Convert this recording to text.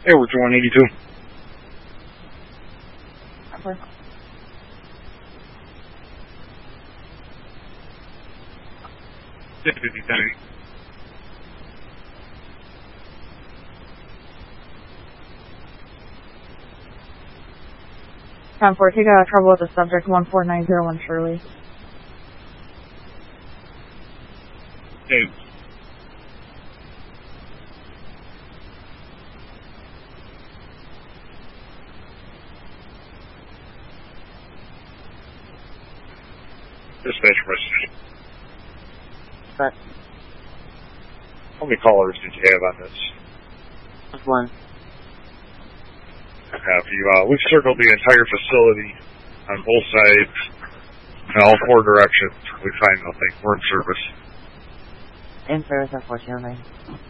Hey, we're 182. Over. Time 4, take trouble with the subject 14901 Shirley. Hey. Dispatch message. But How many callers did you have on this? one. We've circled the entire facility on both sides, in all four directions. We find nothing. We're in service. In service, unfortunately.